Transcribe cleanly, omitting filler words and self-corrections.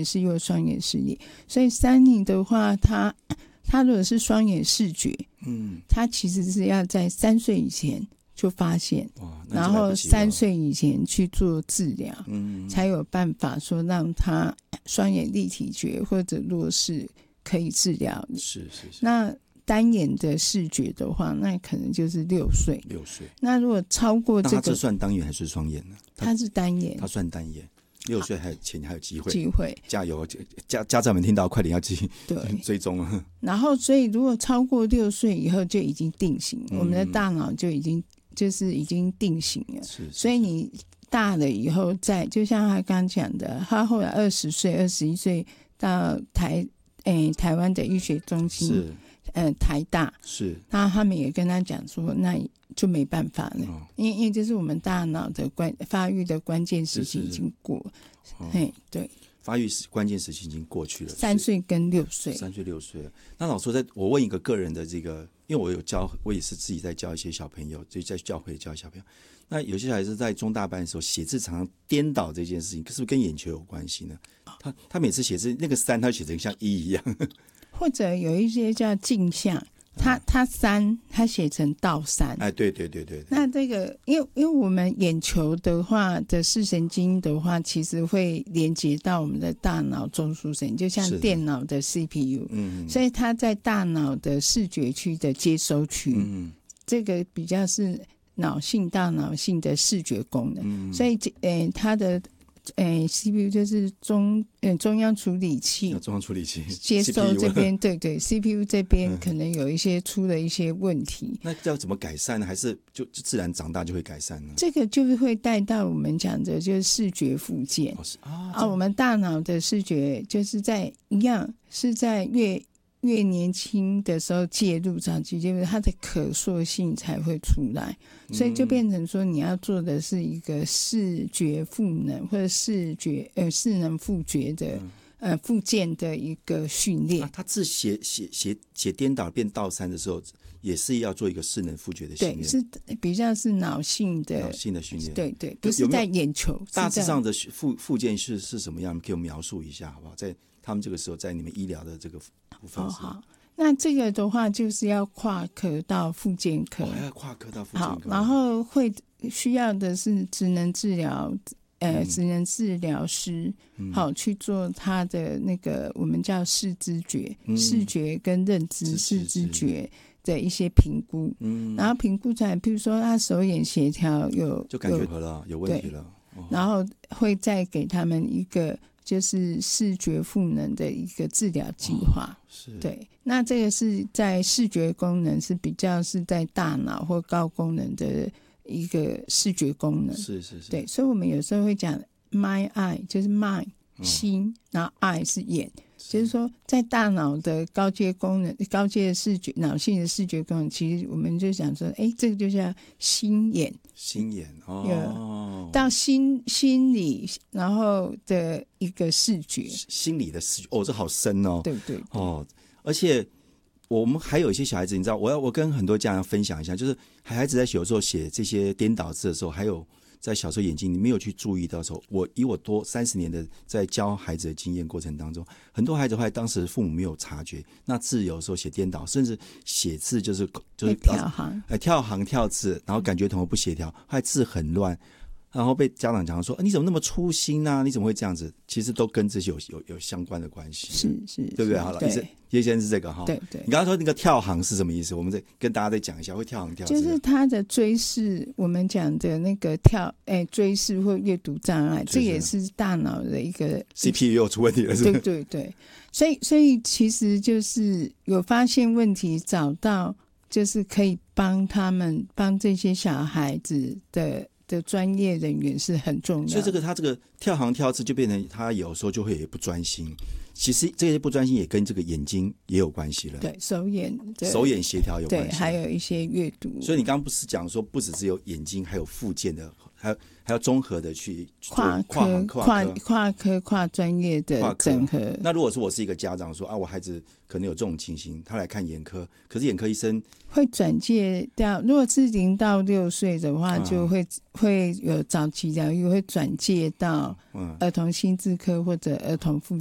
眼视力或双眼视力。所以三龄的话，他如果是双眼视觉，他其实是要在3岁以前就发现，然后3岁以前去做治疗，才有办法说让他双眼立体觉或者弱视可以治疗。 是。 那单眼的视觉的话，那可能就是6岁。那如果超过这个， 那他这算单眼还是双眼呢？ 他是单眼， 他算单眼。6岁前还有机会， 加油！家长们听到快点要追踪了。 然后，所以如果超过6岁以后就已经定型，我们的大脑就已经定型了。所以你大了以后就像他刚刚讲的，他后来20岁、21岁到台湾的医学中心，台大，那他们也跟他讲说，那就没办法了，因为这是我们大脑的发育的关键时期已经过，对， 发育关键时期已经过去了 ，3岁跟6岁 ，3岁6岁了。那老师，我问一个个人的这个，因为我也是自己在教一些小朋友，就在教会教小朋友。那有些小孩子在中大班的时候写字常常颠倒这件事情，是不是跟眼球有关系呢？他每次写字那个3，他写成像1一样， 或者有一些叫镜像。他3，他写成倒3。 对。 那这个，因为我们眼球的话的视神经的话，其实会连接到我们的大脑中枢神经，就像电脑的 CPU。所以它在大脑的视觉区的接收区，这个比较是大脑性的视觉功能。所以它的CPU 就是中央处理器接收这边对 CPU 这边可能有一些出了一些问题。 那要怎么改善呢？还是就自然长大就会改善呢？ 这个就会带到我们讲的就是视觉复健。我们大脑的视觉就是一样是在越年轻的时候介入早期介入，它的可塑性才会出来，所以就变成说你要做的是一个视觉赋能或者视能复觉的复健的一个训练。 他字写颠倒变倒3的时候，也是要做一个视能复觉的训练。 对，是比较是脑性的训练。对，不是在眼球。 大致上的复健是什么样？可以描述一下好不好？在他们这个时候，在你们医疗的这个部分好，那这个的话就是要跨科到复健科， 还要跨科到复健科。 好，然后需要的是职能治疗师，好去做他的那个我们叫视知觉，视觉跟认知视知觉的一些评估，然后评估出来，譬如说他手眼协调就感觉有问题了， 然后会再给他们一个就是视觉赋能的一个治疗计划。对，那这个是在视觉功能是比较是在大脑或高功能的一个视觉功能。 是。 对，所以我们有时候会讲 my eye， 就是 mind 心，然后 eye 是眼，就是说在大脑的高阶的视觉脑性的视觉功能，其实我们就想说这个就叫心眼到心理然后的一个视觉， 心理的视觉这好深哦。 对而且我们还有一些小孩子，你知道我跟很多家长分享一下，就是孩子在有时候写这些颠倒字的时候，还有在小时候眼睛你没有去注意到的时候，以我多30年的在教孩子的经验过程当中，很多孩子后来当时父母没有察觉，那字有时候写颠倒，甚至写字就是跳行跳字，然后感觉同不协调，后来字很乱，然后被家长讲说你怎么那么粗心啊，你怎么会这样子，其实都跟这些有相关的关系。 是对不对？好了，叶先生是这个哈。 对， 你刚刚说那个跳行是什么意思？我们再跟大家再讲一下，会跳行跳字就是他的追视，我们讲的那个追视或阅读障碍，这也是大脑的一个 CPU 又出问题了，是不是？ 对，所以其实就是有发现问题，找到就是可以帮这些小孩子的专业人员是很重要的。 所以他这个跳行跳字就变成他有时候就会不专心。其实这些不专心也跟这个眼睛也有关系了。 对，手眼协调有关系。 对，还有一些阅读。 所以你刚刚不是讲说不只有眼睛，还有附件的，还要综合的去跨科跨专业的整合。 那如果说我是一个家长说我孩子可能有这种情形，他来看眼科，可是眼科医生会转介到，如果是0到6岁的话，就会有早期疗愈，会转介到儿童心智科或者儿童复